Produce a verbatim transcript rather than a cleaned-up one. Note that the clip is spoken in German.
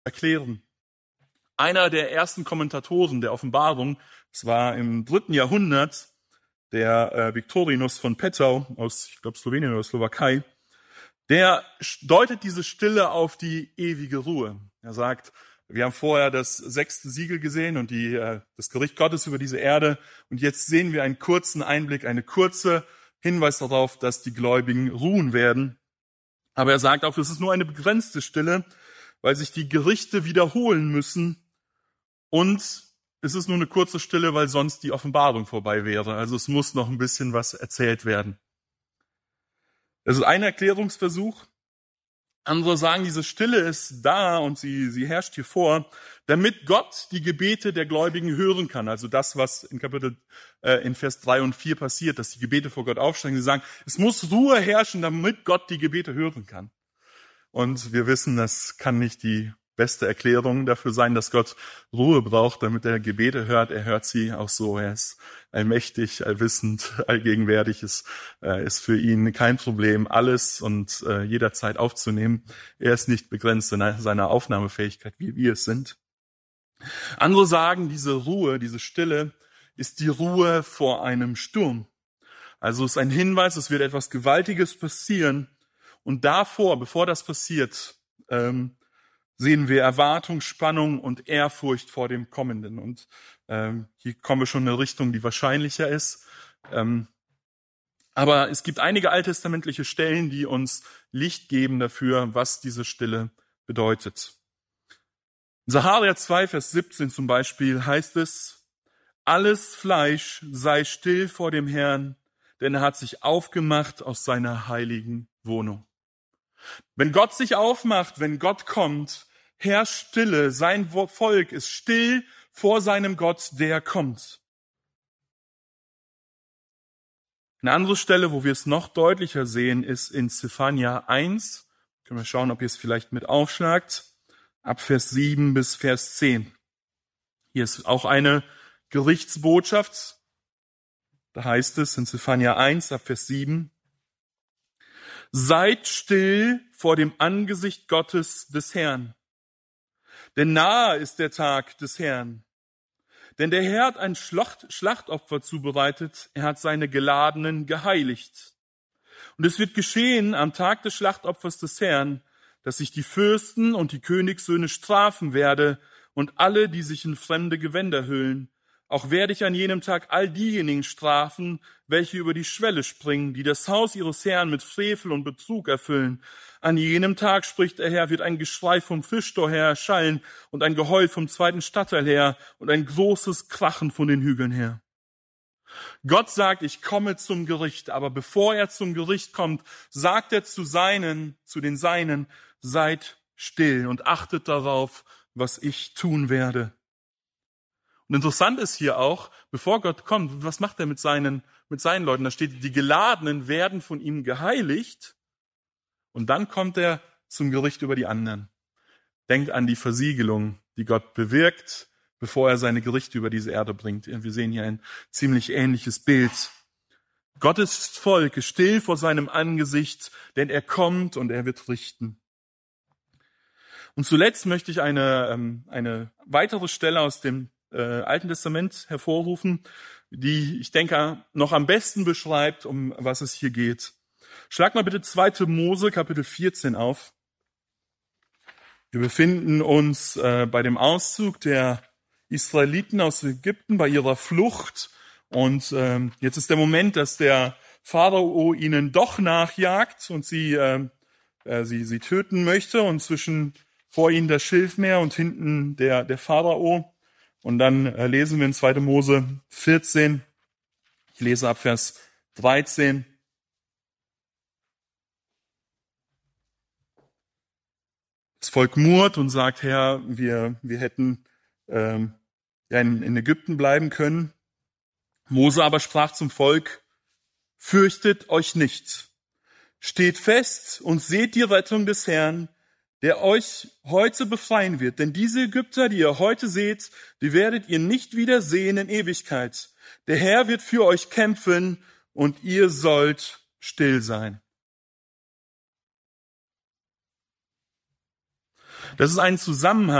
erklären. Einer der ersten Kommentatoren der Offenbarung, das war im dritten Jahrhundert, der äh, Viktorinus von Pettau aus, ich glaube, Slowenien oder Slowakei, der deutet diese Stille auf die ewige Ruhe. Er sagt, wir haben vorher das sechste Siegel gesehen und die, äh, das Gericht Gottes über diese Erde. Und jetzt sehen wir einen kurzen Einblick, eine kurze Hinweis darauf, dass die Gläubigen ruhen werden. Aber er sagt auch, es ist nur eine begrenzte Stille, weil sich die Gerichte wiederholen müssen. Und es ist nur eine kurze Stille, weil sonst die Offenbarung vorbei wäre. Also es muss noch ein bisschen was erzählt werden. Das ist ein Erklärungsversuch. Andere sagen, diese Stille ist da und sie, sie herrscht hier vor, damit Gott die Gebete der Gläubigen hören kann. Also das, was in Kapitel, äh, in Vers drei und vier passiert, dass die Gebete vor Gott aufsteigen. Sie sagen, es muss Ruhe herrschen, damit Gott die Gebete hören kann. Und wir wissen, das kann nicht die beste Erklärung dafür sein, dass Gott Ruhe braucht, damit er Gebete hört. Er hört sie auch so. Er ist allmächtig, allwissend, allgegenwärtig. Es äh, ist für ihn kein Problem, alles und äh, jederzeit aufzunehmen. Er ist nicht begrenzt in seiner Aufnahmefähigkeit, wie wir es sind. Andere sagen, diese Ruhe, diese Stille ist die Ruhe vor einem Sturm. Also es ist ein Hinweis, es wird etwas Gewaltiges passieren. Und davor, bevor das passiert, ähm, sehen wir Erwartung, Spannung und Ehrfurcht vor dem Kommenden. Und ähm, hier kommen wir schon in eine Richtung, die wahrscheinlicher ist. Ähm, aber es gibt einige alttestamentliche Stellen, die uns Licht geben dafür, was diese Stille bedeutet. In Sacharja zwei, Vers siebzehn zum Beispiel heißt es, alles Fleisch sei still vor dem Herrn, denn er hat sich aufgemacht aus seiner heiligen Wohnung. Wenn Gott sich aufmacht, wenn Gott kommt, herrscht Stille, sein Volk ist still vor seinem Gott, der kommt. Eine andere Stelle, wo wir es noch deutlicher sehen, ist in Zephania eins. Können wir schauen, ob ihr es vielleicht mit aufschlagt. Ab Vers sieben bis Vers zehn. Hier ist auch eine Gerichtsbotschaft. Da heißt es in Zephania eins, ab Vers sieben. Seid still vor dem Angesicht Gottes des Herrn. Denn nahe ist der Tag des Herrn. Denn der Herr hat ein Schlachtopfer zubereitet, er hat seine Geladenen geheiligt. Und es wird geschehen am Tag des Schlachtopfers des Herrn, dass ich die Fürsten und die Königssöhne strafen werde und alle, die sich in fremde Gewänder hüllen. Auch werde ich an jenem Tag all diejenigen strafen, welche über die Schwelle springen, die das Haus ihres Herrn mit Frevel und Betrug erfüllen. An jenem Tag, spricht der Herr, wird ein Geschrei vom Fischtor her erschallen und ein Geheul vom zweiten Stadtteil her und ein großes Krachen von den Hügeln her. Gott sagt, ich komme zum Gericht, aber bevor er zum Gericht kommt, sagt er zu seinen, zu den Seinen, seid still und achtet darauf, was ich tun werde. Und interessant ist hier auch, bevor Gott kommt, was macht er mit seinen, mit seinen Leuten? Da steht, die Geladenen werden von ihm geheiligt und dann kommt er zum Gericht über die anderen. Denkt an die Versiegelung, die Gott bewirkt, bevor er seine Gerichte über diese Erde bringt. Wir sehen hier ein ziemlich ähnliches Bild. Gottes Volk ist still vor seinem Angesicht, denn er kommt und er wird richten. Und zuletzt möchte ich eine, eine weitere Stelle aus dem Äh, Alten Testament hervorrufen, die, ich denke, noch am besten beschreibt, um was es hier geht. Schlag mal bitte zweite Mose, Kapitel vierzehn auf. Wir befinden uns äh, bei dem Auszug der Israeliten aus Ägypten, bei ihrer Flucht. Und ähm, jetzt ist der Moment, dass der Pharao ihnen doch nachjagt und sie, äh, äh, sie, sie töten möchte. Und zwischen vor ihnen das Schilfmeer und hinten der, der Pharao. Und dann lesen wir in zweite Mose vierzehn, ich lese ab Vers dreizehn. Das Volk murrt und sagt, Herr, wir, wir hätten ähm, ja, in, in Ägypten bleiben können. Mose aber sprach zum Volk, fürchtet euch nicht, steht fest und seht die Rettung des Herrn, der euch heute befreien wird. Denn diese Ägypter, die ihr heute seht, die werdet ihr nicht wieder sehen in Ewigkeit. Der Herr wird für euch kämpfen und ihr sollt still sein. Das ist ein Zusammenhang